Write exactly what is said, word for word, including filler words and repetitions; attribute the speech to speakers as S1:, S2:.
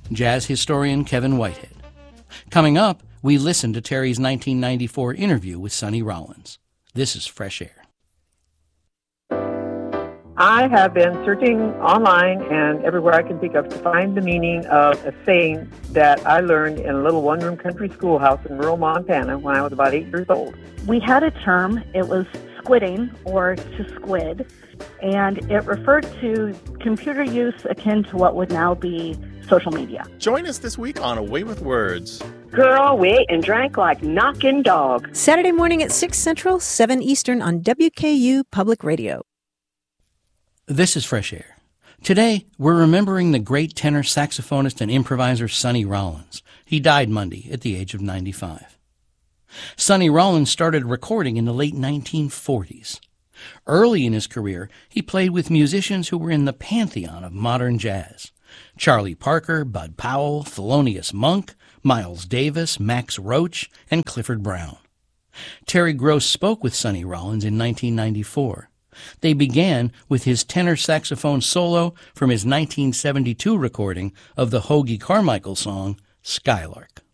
S1: jazz historian Kevin Whitehead. Coming up, we listen to Terry's nineteen ninety-four interview with Sonny Rollins. This is Fresh Air.
S2: I have been searching online and everywhere I can think of to find the meaning of a saying that I learned in a little one-room country schoolhouse in rural Montana when I was about eight years old.
S3: We had a term, it was squidding, or to squid, and it referred to computer use akin to what would now be social media.
S4: Join us this week on Away with Words.
S5: Girl, we ate and drank like knocking dog.
S6: Saturday morning at six Central, seven Eastern on W K U Public Radio.
S1: This is Fresh Air. Today, we're remembering the great tenor saxophonist and improviser Sonny Rollins. He died Monday at the age of ninety-five. Sonny Rollins started recording in the late nineteen forties. Early in his career, he played with musicians who were in the pantheon of modern jazz. Charlie Parker, Bud Powell, Thelonious Monk, Miles Davis, Max Roach, and Clifford Brown. Terry Gross spoke with Sonny Rollins in nineteen ninety-four. They began with his tenor saxophone solo from his nineteen seventy-two recording of the Hoagy Carmichael song, Skylark.